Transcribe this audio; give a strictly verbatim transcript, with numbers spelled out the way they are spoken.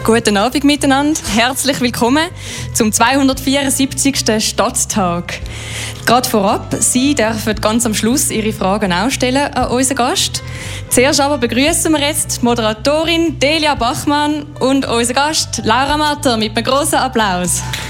Guten Abend miteinander. Herzlich willkommen zum zweihundertvierundsiebzigsten Stadttag. Gerade vorab, Sie dürfen ganz am Schluss Ihre Fragen auch stellen an unseren Gast. Zuerst aber begrüßen wir jetzt die Moderatorin Delia Bachmann und unseren Gast Laura Matter mit einem grossen Applaus.